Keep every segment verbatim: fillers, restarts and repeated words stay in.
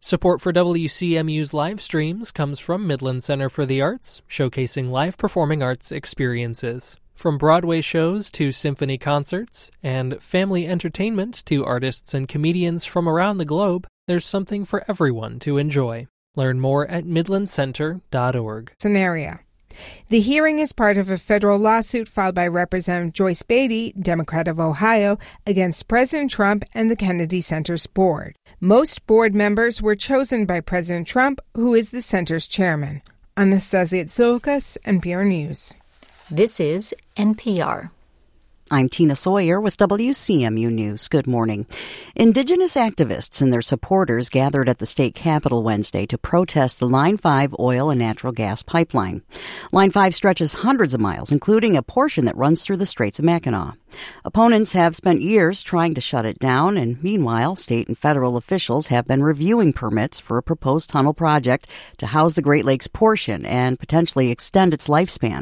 Support for W C M U's live streams comes from Midland Center for the Arts, showcasing live performing arts experiences. From Broadway shows to symphony concerts, and family entertainment to artists and comedians from around the globe, there's something for everyone to enjoy. Learn more at midland center dot org. Scenario. The hearing is part of a federal lawsuit filed by Representative Joyce Beatty, Democrat of Ohio, against President Trump and the Kennedy Center's board. Most board members were chosen by President Trump, who is the center's chairman. Anastasia Tsoukas, N P R News. This is N P R. I'm Tina Sawyer with W C M U News. Good morning. Indigenous activists and their supporters gathered at the state capitol Wednesday to protest the Line five oil and natural gas pipeline. Line five stretches hundreds of miles, including a portion that runs through the Straits of Mackinac. Opponents have spent years trying to shut it down, and meanwhile, state and federal officials have been reviewing permits for a proposed tunnel project to house the Great Lakes portion and potentially extend its lifespan.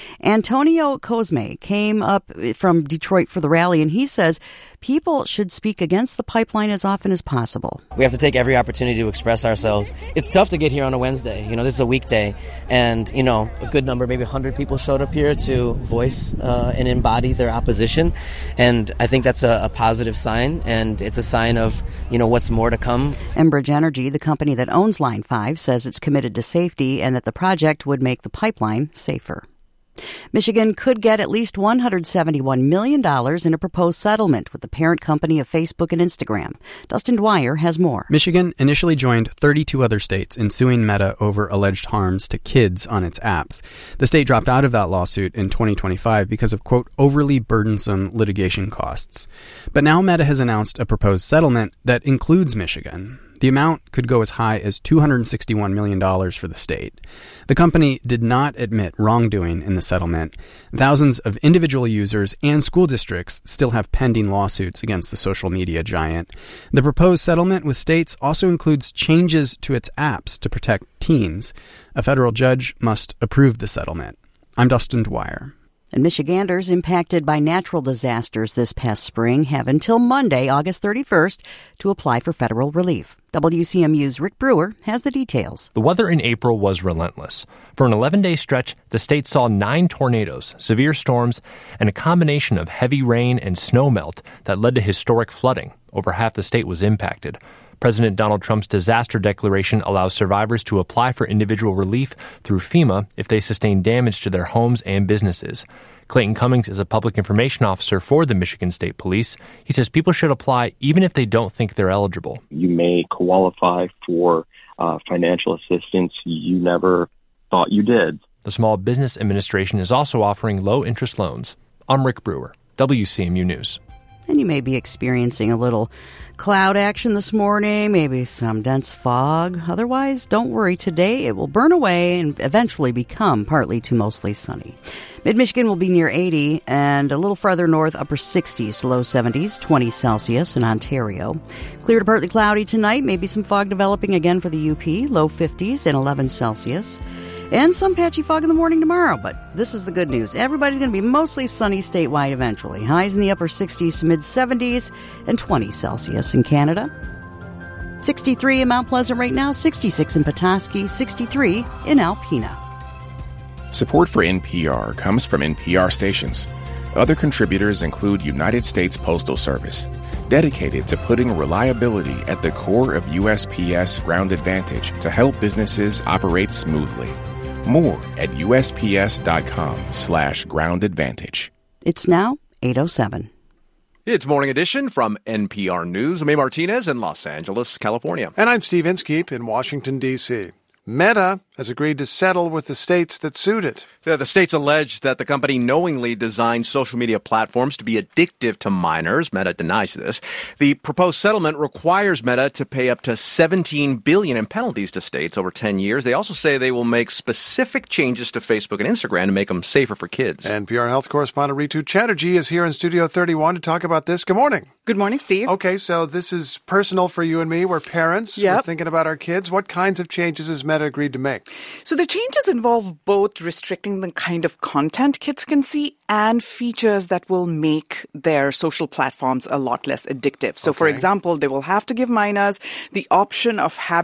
Antonio Cosme came up from Detroit for the rally, and he says people should speak against the pipeline as often as possible. We have to take every opportunity to express ourselves. It's tough to get here on a Wednesday. You know, this is a weekday, and, you know, a good number, maybe one hundred people showed up here to voice uh, and embody their opposition. And I think that's a, a positive sign, and it's a sign of, you know, what's more to come. Enbridge Energy, the company that owns Line five, says it's committed to safety and that the project would make the pipeline safer. Michigan could get at least one hundred seventy-one million dollars in a proposed settlement with the parent company of Facebook and Instagram. Dustin Dwyer has more. Michigan initially joined thirty-two other states in suing Meta over alleged harms to kids on its apps. The state dropped out of that lawsuit in twenty twenty-five because of, quote, overly burdensome litigation costs. But now Meta has announced a proposed settlement that includes Michigan. The amount could go as high as two hundred sixty-one million dollars for the state. The company did not admit wrongdoing in the settlement. Thousands of individual users and school districts still have pending lawsuits against the social media giant. The proposed settlement with states also includes changes to its apps to protect teens. A federal judge must approve the settlement. I'm Dustin Dwyer. And Michiganders impacted by natural disasters this past spring have until Monday, August thirty-first, to apply for federal relief. W C M U's Rick Brewer has the details. The weather in April was relentless. For an eleven-day stretch, the state saw nine tornadoes, severe storms, and a combination of heavy rain and snow melt that led to historic flooding. Over half the state was impacted. President Donald Trump's disaster declaration allows survivors to apply for individual relief through FEMA if they sustain damage to their homes and businesses. Clayton Cummings is a public information officer for the Michigan State Police. He says people should apply even if they don't think they're eligible. You may qualify for uh, financial assistance you never thought you did. The Small Business Administration is also offering low-interest loans. I'm Rick Brewer, W C M U News. And you may be experiencing a little cloud action this morning, maybe some dense fog. Otherwise, don't worry. Today, it will burn away and eventually become partly to mostly sunny. Mid-Michigan will be near eighty, and a little farther north, upper sixties to low seventies, twenty Celsius in Ontario. Clear to partly cloudy tonight, maybe some fog developing again for the U P, low fifties and eleven Celsius. And some patchy fog in the morning tomorrow, but this is the good news. Everybody's going to be mostly sunny statewide eventually. Highs in the upper sixties to mid-seventies and twenty Celsius in Canada. sixty-three in Mount Pleasant right now, sixty-six in Petoskey, sixty-three in Alpena. Support for N P R comes from N P R stations. Other contributors include United States Postal Service, dedicated to putting reliability at the core of U S P S Ground Advantage to help businesses operate smoothly. More at U S P S dot com slash ground advantage. It's now eight oh seven. It's Morning Edition from N P R News. I'm A. Martinez in Los Angeles, California. And I'm Steve Inskeep in Washington, D C Meta has agreed to settle with the states that sued it. The, the states allege that the company knowingly designed social media platforms to be addictive to minors. Meta denies this. The proposed settlement requires Meta to pay up to seventeen billion dollars in penalties to states over ten years. They also say they will make specific changes to Facebook and Instagram to make them safer for kids. N P R health correspondent Ritu Chatterjee is here in Studio thirty-one to talk about this. Good morning. Good morning, Steve. Okay, so this is personal for you and me. We're parents. Yep. We're thinking about our kids. What kinds of changes has Meta agreed to make? So the changes involve both restricting the kind of content kids can see and features that will make their social platforms a lot less addictive. So, okay. For example, they will have to give minors the option of having